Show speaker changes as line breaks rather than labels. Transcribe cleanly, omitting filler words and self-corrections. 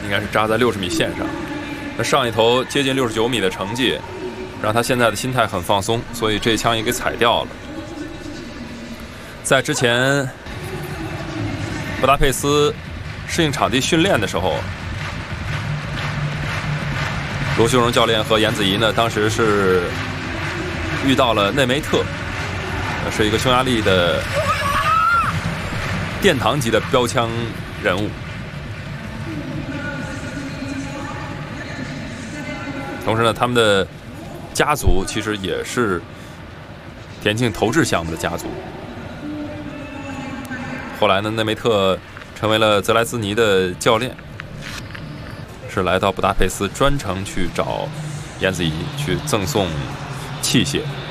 应该是扎在60米线上。那上一头接近69米的成绩，让他现在的心态很放松，所以这一枪也给踩掉了。在之前布达佩斯适应场地训练的时候，罗秀荣教练和严子怡呢，当时是遇到了内梅特，是一个匈牙利的殿堂级的标枪人物。同时呢，他们的家族其实也是田径投掷项目的家族。后来呢，内梅特成为了泽莱兹尼的教练，是来到布达佩斯专程去找严子怡去赠送器械。